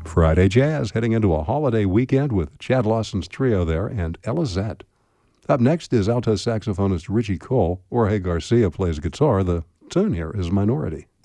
Friday Jazz heading into a holiday weekend with Chad Lawson's trio there and Ella Zett. Up next is alto saxophonist Richie Cole. Jorge Garcia plays guitar. The tune here is Minority.